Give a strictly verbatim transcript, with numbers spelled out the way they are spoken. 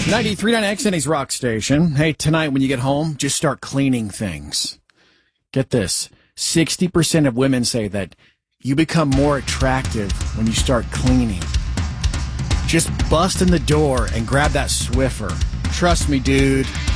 ninety-three point nine X N A's Rock Station. Hey, tonight when you get home, just start cleaning things. Get this. sixty percent of women say that you become more attractive when you start cleaning. Just bust in the door and grab that Swiffer. Trust me, dude.